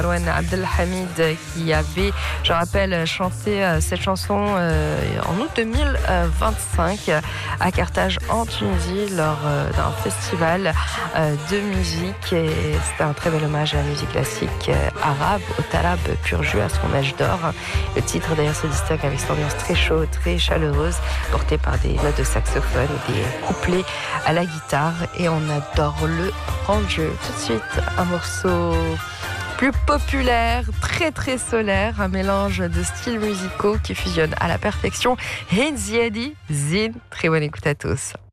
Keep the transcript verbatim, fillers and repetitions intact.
Marwan Abdelhamid qui avait, je rappelle, chanté cette chanson en août deux mille vingt-cinq à Carthage en Tunisie lors d'un festival de musique. Et c'était un très bel hommage à la musique classique arabe, au talab pur jus à son âge d'or. Le titre d'ailleurs se distingue avec cette ambiance très chaude, très chaleureuse, portée par des notes de saxophone et des couplets à la guitare. Et on adore le range. Tout de suite, un morceau plus populaire, très très solaire, un mélange de styles musicaux qui fusionnent à la perfection. Hen Ziadi, Zine, très bonne écoute à tous.